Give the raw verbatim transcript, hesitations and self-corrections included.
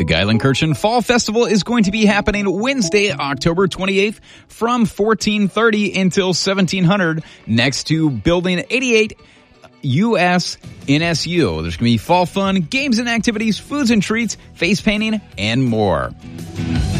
The Geilenkirchen Fall Festival is going to be happening Wednesday, October twenty-eighth from fourteen thirty until seventeen hundred next to Building eighty-eight U S N S U. There's going to be fall fun, games and activities, foods and treats, face painting, and more.